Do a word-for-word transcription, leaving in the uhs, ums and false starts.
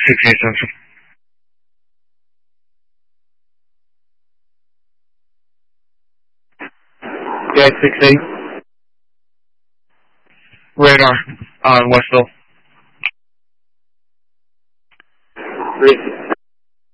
six eight Central. Yeah, six eight. Radar on Westville. three